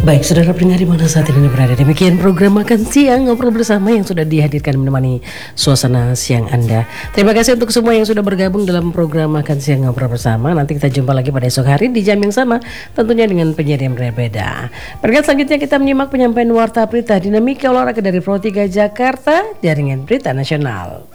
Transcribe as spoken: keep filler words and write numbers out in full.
Baik, saudara pendengar di mana saat ini berada, demikian program Makan Siang Ngobrol Bersama yang sudah dihadirkan menemani suasana siang Anda. Terima kasih untuk semua yang sudah bergabung dalam program Makan Siang Ngobrol Bersama. Nanti kita jumpa lagi pada esok hari di jam yang sama, tentunya dengan penyiar yang berbeda. Berikut selanjutnya kita menyimak penyampaian Warta Berita Dinamika Olahraga dari Pro tiga Jakarta, Jaringan Berita Nasional.